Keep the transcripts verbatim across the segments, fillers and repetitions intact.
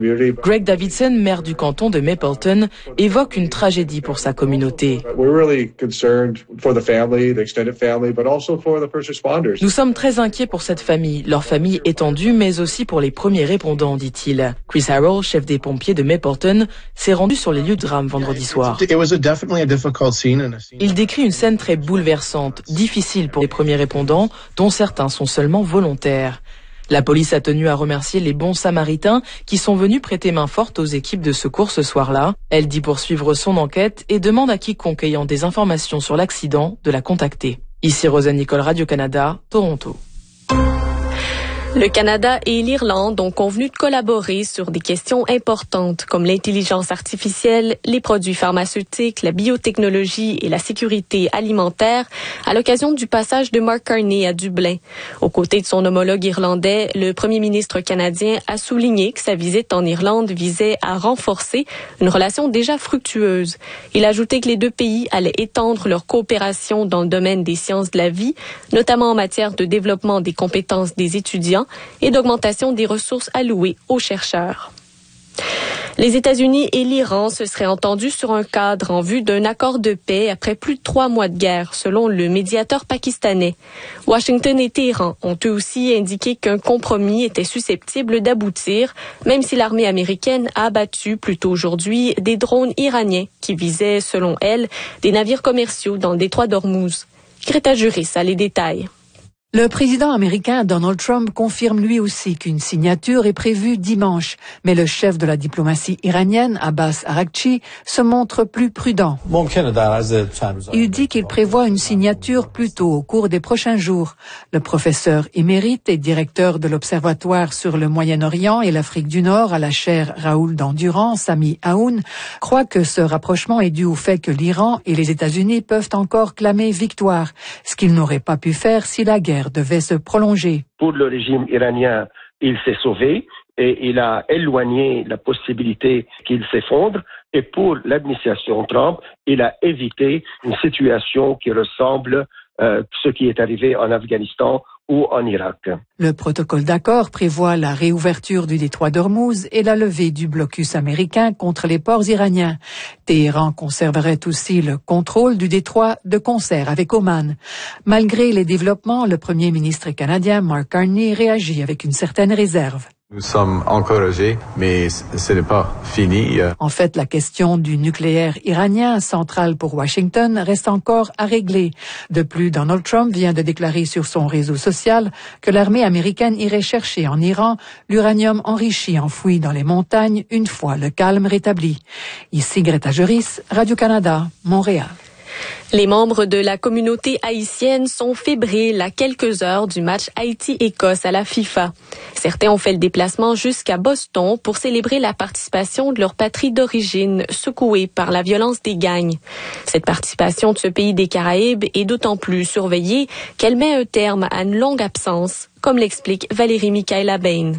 Greg Davidson, maire du canton de Mapleton, évoque une tragédie pour sa communauté. Nous sommes très inquiets pour cette famille, leur famille étendue, mais aussi pour les premiers répondants, dit-il. Chris Harrell, chef des pompiers de Mapleton, s'est rendu sur les lieux de drame vendredi soir. Il décrit une scène très bouleversante, difficile pour les premiers répondants, dont certains sont seulement volontaires. La police a tenu à remercier les bons samaritains qui sont venus prêter main forte aux équipes de secours ce soir-là. Elle dit poursuivre son enquête et demande à quiconque ayant des informations sur l'accident de la contacter. Ici Rosanne Nicole, Radio-Canada, Toronto. Le Canada et l'Irlande ont convenu de collaborer sur des questions importantes comme l'intelligence artificielle, les produits pharmaceutiques, la biotechnologie et la sécurité alimentaire à l'occasion du passage de Mark Carney à Dublin. Aux côtés de son homologue irlandais, le premier ministre canadien a souligné que sa visite en Irlande visait à renforcer une relation déjà fructueuse. Il a ajouté que les deux pays allaient étendre leur coopération dans le domaine des sciences de la vie, notamment en matière de développement des compétences des étudiants et d'augmentation des ressources allouées aux chercheurs. Les États-Unis et l'Iran se seraient entendus sur un cadre en vue d'un accord de paix après plus de trois mois de guerre, selon le médiateur pakistanais. Washington et Téhéran ont eux aussi indiqué qu'un compromis était susceptible d'aboutir, même si l'armée américaine a abattu plus tôt aujourd'hui des drones iraniens qui visaient, selon elle, des navires commerciaux dans le détroit d'Ormuz. Greta Juris a les détails. Le président américain Donald Trump confirme lui aussi qu'une signature est prévue dimanche, mais le chef de la diplomatie iranienne, Abbas Araghchi, se montre plus prudent. Il dit qu'il prévoit une signature plus tôt au cours des prochains jours. Le professeur émérite et directeur de l'Observatoire sur le Moyen-Orient et l'Afrique du Nord à la chaire Raoul d'Endurant, Sami Aoun, croit que ce rapprochement est dû au fait que l'Iran et les États-Unis peuvent encore clamer victoire, ce qu'ils n'auraient pas pu faire si la guerre devait se prolonger. Pour le régime iranien, il s'est sauvé et il a éloigné la possibilité qu'il s'effondre. Et pour l'administration Trump, il a évité une situation qui ressemble à ce qui est arrivé en Afghanistan ou en Irak. Le protocole d'accord prévoit la réouverture du détroit d'Ormuz et la levée du blocus américain contre les ports iraniens. Téhéran conserverait aussi le contrôle du détroit de concert avec Oman. Malgré les développements, le premier ministre canadien Mark Carney réagit avec une certaine réserve. Nous sommes encouragés, mais ce n'est pas fini. En fait, la question du nucléaire iranien, centrale pour Washington, reste encore à régler. De plus, Donald Trump vient de déclarer sur son réseau social que l'armée américaine irait chercher en Iran l'uranium enrichi enfoui dans les montagnes une fois le calme rétabli. Ici Greta Juris, Radio-Canada, Montréal. Les membres de la communauté haïtienne sont fébriles à quelques heures du match Haïti-Écosse à la FIFA. Certains ont fait le déplacement jusqu'à Boston pour célébrer la participation de leur patrie d'origine, secouée par la violence des gangs. Cette participation de ce pays des Caraïbes est d'autant plus surveillée qu'elle met un terme à une longue absence, comme l'explique Valérie Michaela Bain.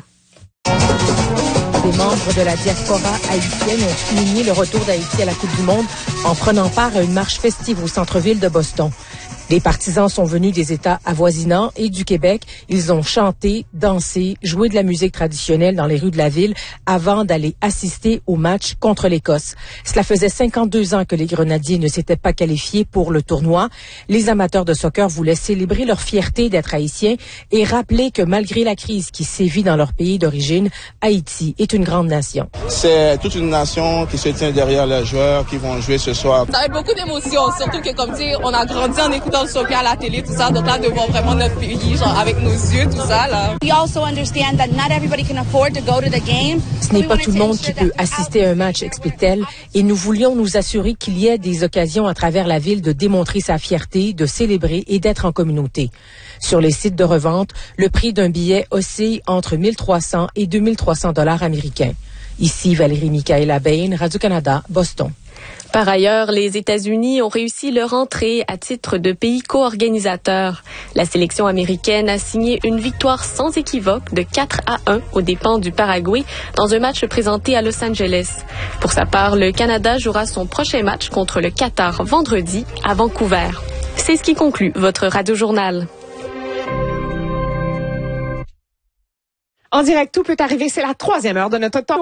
Des membres de la diaspora haïtienne ont souligné le retour d'Haïti à la Coupe du Monde en prenant part à une marche festive au centre-ville de Boston. Les partisans sont venus des États avoisinants et du Québec. Ils ont chanté, dansé, joué de la musique traditionnelle dans les rues de la ville avant d'aller assister au match contre l'Écosse. Cela faisait cinquante-deux ans que les Grenadiers ne s'étaient pas qualifiés pour le tournoi. Les amateurs de soccer voulaient célébrer leur fierté d'être haïtiens et rappeler que malgré la crise qui sévit dans leur pays d'origine, Haïti est une grande nation. C'est toute une nation qui se tient derrière les joueurs qui vont jouer ce soir. Ça va être beaucoup d'émotions, surtout que comme tu sais, on a grandi en écoutant le soccer à la télé, tout ça, donc là de voir vraiment notre pays, genre avec nos yeux, tout ça là. We also understand that not everybody can afford to go to the game. Ce n'est pas tout le monde qui peut assister à un match, explique-t-elle, et nous voulions nous assurer qu'il y ait des occasions à travers la ville de démontrer sa fierté, de célébrer et d'être en communauté. Sur les sites de revente, le prix d'un billet oscille entre mille trois cents et deux mille trois cents dollars américains. Ici Valérie Michaela Bain, Radio-Canada, Boston. Par ailleurs, les États-Unis ont réussi leur entrée à titre de pays co-organisateur. La sélection américaine a signé une victoire sans équivoque de quatre à un aux dépens du Paraguay dans un match présenté à Los Angeles. Pour sa part, le Canada jouera son prochain match contre le Qatar vendredi à Vancouver. C'est ce qui conclut votre Radio-Journal. En direct, tout peut arriver. C'est la troisième heure de notre temps.